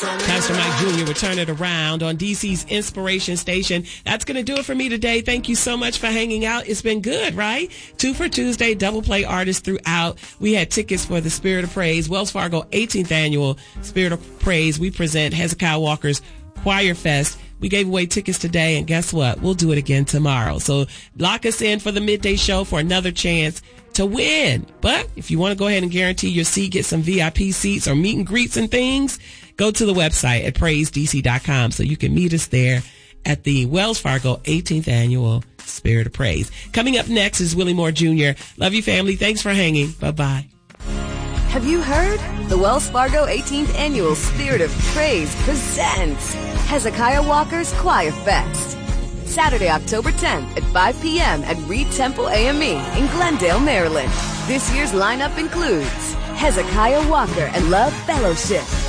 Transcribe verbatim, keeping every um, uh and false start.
Pastor Mike Junior would turn it around on D C's Inspiration Station. That's going to do it for me today. Thank you so much for hanging out. It's been good, right? Two for Tuesday, double play artists throughout. We had tickets for the Spirit of Praise, Wells Fargo eighteenth Annual Spirit of Praise. We present Hezekiah Walker's Choir Fest. We gave away tickets today, and guess what? We'll do it again tomorrow. So lock us in for the midday show for another chance to win. But if you want to go ahead and guarantee your seat, get some V I P seats or meet and greets and things, go to the website at praise d c dot com so you can meet us there at the Wells Fargo eighteenth Annual Spirit of Praise. Coming up next is Willie Moore Junior Love you, family. Thanks for hanging. Bye-bye. Have you heard? The Wells Fargo eighteenth Annual Spirit of Praise presents Hezekiah Walker's Choir Fest. Saturday, October tenth at five p.m. at Reed Temple A M E in Glendale, Maryland. This year's lineup includes Hezekiah Walker and Love Fellowship,